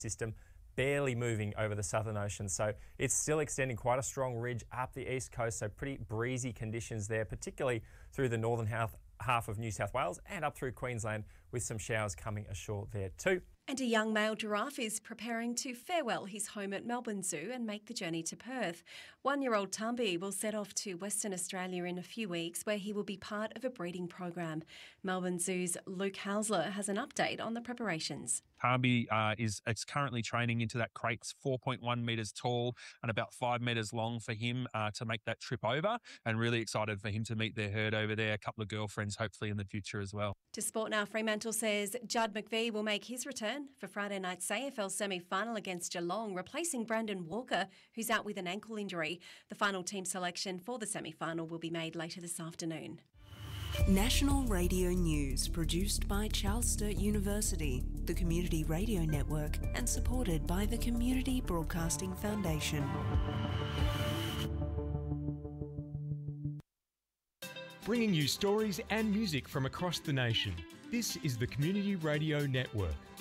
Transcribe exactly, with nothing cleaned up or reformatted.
system barely moving over the Southern Ocean. So it's still extending quite a strong ridge up the east coast, so pretty breezy conditions there, particularly through the northern half, half of New South Wales and up through Queensland, with some showers coming ashore there too. And a young male giraffe is preparing to farewell his home at Melbourne Zoo and make the journey to Perth. One-year-old Tumby will set off to Western Australia in a few weeks, where he will be part of a breeding program. Melbourne Zoo's Luke Hausler has an update on the preparations. Tumby uh, is, is currently training into that crate. It's four point one metres tall and about five metres long for him uh, to make that trip over, and really excited for him to meet their herd over there, a couple of girlfriends hopefully in the future as well. To Sport Now, Fremantle says Judd McVie will make his return for Friday night's A F L semi-final against Geelong, replacing Brandon Walker, who's out with an ankle injury. The final team selection for the semi-final will be made later this afternoon. National Radio News, produced by Charles Sturt University, the Community Radio Network, and supported by the Community Broadcasting Foundation. Bringing you stories and music from across the nation. This is the Community Radio Network.